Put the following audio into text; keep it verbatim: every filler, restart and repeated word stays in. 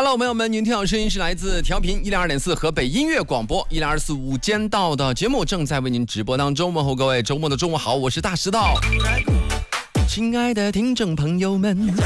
Hello， 朋友们，您听到声音是来自调频一零二点四河北音乐广播一零二四午间到的节目正在为您直播当中，问候各位周末的中午好，我是大石头。亲爱的听众朋友们。